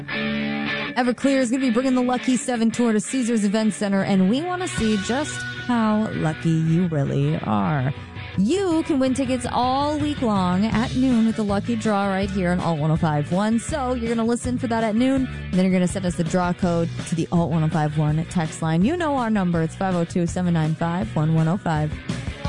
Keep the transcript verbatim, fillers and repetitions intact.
Everclear is going to be bringing the Lucky seven tour to Caesars Event Center, and we want to see just how lucky you really are. You can win tickets all week long at noon with the Lucky Draw right here on Alt one oh five point one. So you're going to listen for that at noon, and then you're going to send us the draw code to the Alt one oh five point one text line. You know our number. It's five oh two, seven nine five, one one oh five.